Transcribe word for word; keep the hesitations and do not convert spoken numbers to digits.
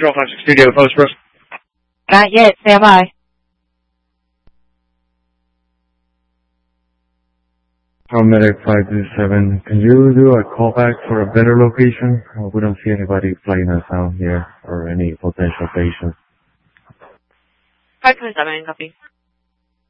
Control five six Studio, post, Bruce. Not yet. Stand by. Paramedic five two seven, can you do a callback for a better location? Uh, we don't see anybody flying us out here or any potential patients. five two seven, copy.